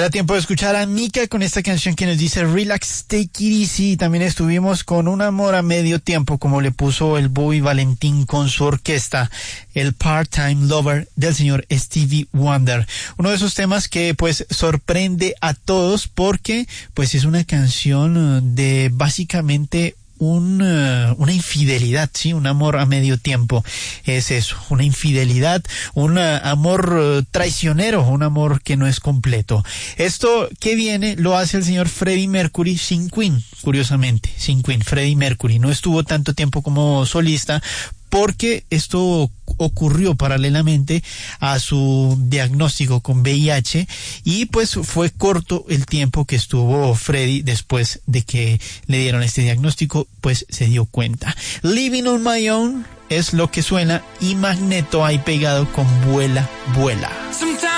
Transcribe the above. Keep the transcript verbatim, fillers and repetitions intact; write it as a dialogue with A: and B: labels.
A: Era tiempo de escuchar a Mika con esta canción que nos dice Relax, Take It Easy. También estuvimos con Un amor a medio tiempo, como le puso el Bobby Valentín con su orquesta, el Part-Time Lover del señor Stevie Wonder. Uno de esos temas que pues sorprende a todos porque pues es una canción de básicamente Un, uh, una infidelidad, sí, un amor a medio tiempo, es eso, una infidelidad, un uh, amor uh, traicionero, un amor que no es completo. Esto que viene lo hace el señor Freddie Mercury sin Queen, curiosamente, sin Queen. Freddie Mercury no estuvo tanto tiempo como solista porque esto ocurrió paralelamente a su diagnóstico con V I H y pues fue corto el tiempo que estuvo Freddie después de que le dieron este diagnóstico, pues se dio cuenta. Living on My Own es lo que suena y Magneto ahí pegado con Vuela, Vuela.